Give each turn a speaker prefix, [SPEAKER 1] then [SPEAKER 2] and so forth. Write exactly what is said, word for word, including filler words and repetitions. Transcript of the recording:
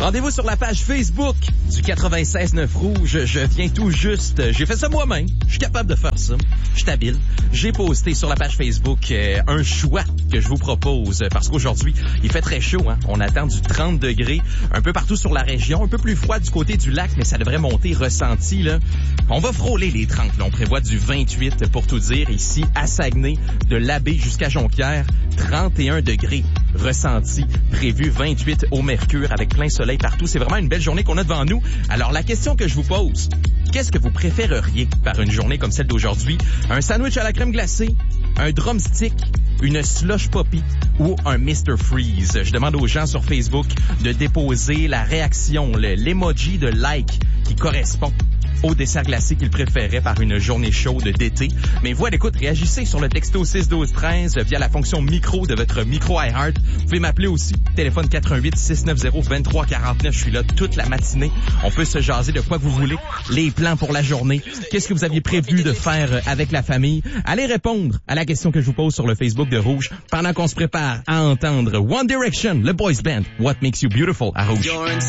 [SPEAKER 1] Rendez-vous sur la page Facebook du quatre-vingt-seize neuf Rouge. Je viens tout juste. J'ai fait ça moi-même. Je suis capable de faire ça. Je suis habile. J'ai posté sur la page Facebook euh, un choix que je vous propose parce qu'aujourd'hui, il fait très chaud. Hein? On attend du trente degrés un peu partout sur la région. Un peu plus froid du côté du lac, mais ça devrait monter ressenti. Là. On va frôler les trente. Là. On prévoit du vingt-huit pour tout dire. Ici, à Saguenay, de l'Abbé jusqu'à Jonquière, trente et un degrés ressenti. Prévu vingt-huit au mercure avec plein soleil partout. C'est vraiment une belle journée qu'on a devant nous. Alors, la question que je vous pose, qu'est-ce que vous préféreriez par une journée comme celle d'aujourd'hui? Un sandwich à la crème glacée, un drumstick, une slush poppy ou un mister Freeze? Je demande aux gens sur Facebook de déposer la réaction, le, l'emoji de like qui correspond au dessert glacé qu'ils préféraient par une journée chaude d'été. Mais vous, à l'écoute, réagissez sur le texto six douze treize via la fonction micro de votre micro iHeart. Vous pouvez m'appeler aussi. Téléphone quatre un huit six neuf zéro deux trois quatre neuf. Je suis là toute la matinée. On peut se jaser de quoi que vous voulez. Les plans pour la journée. Qu'est-ce que vous aviez prévu de faire avec la famille? Allez répondre à la question que je vous pose sur le Facebook de Rouge pendant qu'on se prépare à entendre One Direction, le boys band, What Makes You Beautiful à Rouge.